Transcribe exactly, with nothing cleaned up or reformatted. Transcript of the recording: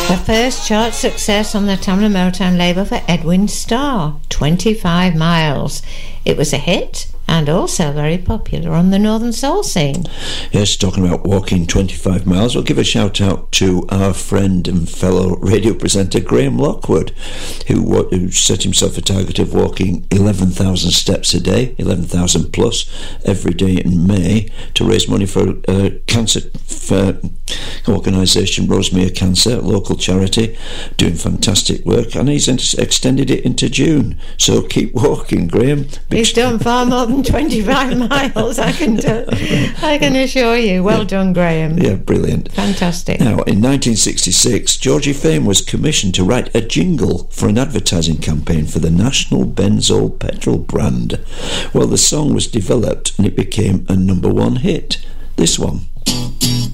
The first chart success on the Tamla Motown label for Edwin Starr, twenty-five miles. It was a hit and also very popular on the Northern Soul scene. Yes, talking about walking twenty-five miles, we'll give a shout out to our friend and fellow radio presenter Graham Lockwood, who, who set himself a target of walking eleven thousand steps a day, eleven thousand plus every day in May, to raise money for uh, cancer for organisation Rosemere Cancer, a local charity, doing fantastic work, and he's extended it into June. So keep walking, Graham. He's done far more than twenty-five miles, I can do, I can assure you. Well yeah. done, Graham. Yeah, brilliant. Fantastic. Now, in nineteen sixty-six, Georgie Fame was commissioned to write a jingle for an advertising campaign for the National Benzol petrol brand. Well, the song was developed and it became a number one hit. This one.